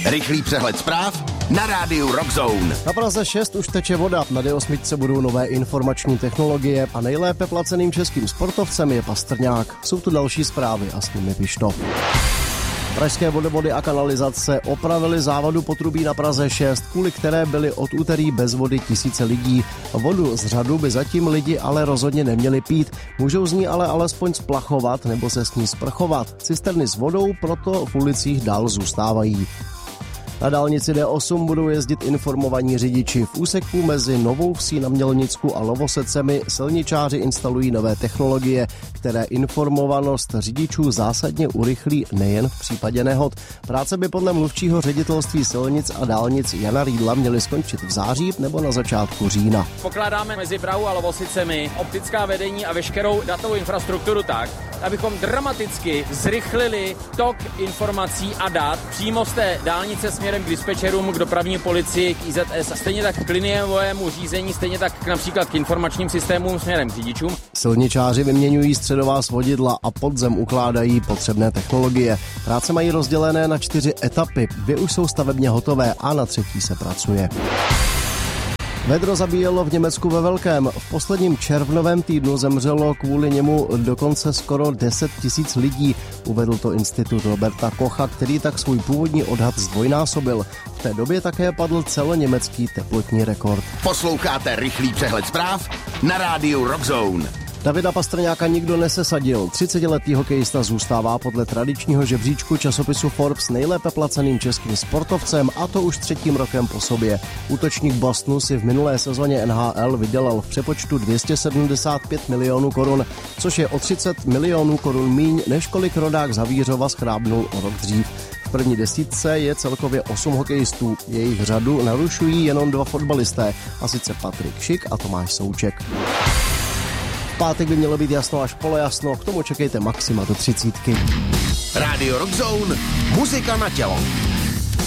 Rychlý přehled zpráv na rádiu Rockzone. Na Praze 6 už teče voda, na D8 budou nové informační technologie a nejlépe placeným českým sportovcem je Pastrňák. Jsou tu další zprávy a s nimi Pišto. Pražské vodovody a kanalizace opravili závadu potrubí na Praze 6, kvůli které byly od úterý bez vody tisíce lidí. Vodu z řadu by zatím lidi ale rozhodně neměli pít. Můžou z ní ale alespoň splachovat nebo se s ní sprchovat. Cisterny s vodou proto v ulicích dál zůstávají. Na dálnici D8 budou jezdit informovaní řidiči. V úseku mezi Novou Vsí na Mělnicku a Lovosecemi silničáři instalují nové technologie, které informovanost řidičů zásadně urychlí nejen v případě nehod. Práce by podle mluvčího ředitelství silnic a dálnic Jana Rýdla měly skončit v září nebo na začátku října. Pokládáme mezi Prahou a Lovosicemi optická vedení a veškerou datovou infrastrukturu tak, abychom dramaticky zrychlili tok informací a dat přímo z té dálnice směrem k dispečerům, k dopravní policii, k IZS a stejně tak k liniovému řízení, stejně tak například k informačním systémům směrem k řidičům. Silničáři vyměňují středová svodidla a pod zem ukládají potřebné technologie. Práce mají rozdělené na 4 etapy, 2 už jsou stavebně hotové a na 3. se pracuje. Vedro zabíjelo v Německu ve velkém. V posledním červnovém týdnu zemřelo kvůli němu dokonce skoro 10 000 lidí, uvedl to institut Roberta Kocha, který tak svůj původní odhad zdvojnásobil. V té době také padl celoněmecký teplotní rekord. Posloucháte rychlý přehled zpráv na rádiu Rockzone. Davida Pastrňáka nikdo nesesadil. 30letý hokejista zůstává podle tradičního žebříčku časopisu Forbes nejlépe placeným českým sportovcem, a to už 3. rokem po sobě. Útočník Bostonu si v minulé sezóně NHL vydělal v přepočtu 275 milionů korun, což je o 30 milionů korun míň, než kolik rodák z Havířova schrábnul o rok dřív. V první desítce je celkově 8 hokejistů. Jejich řadu narušují jenom 2 fotbalisté, a sice Patrik Šik a Tomáš Souček. V pátek by mělo být jasno až polojasno, k tomu čekejte maxima do 30. Rádio Rockzone, muzika na tělo.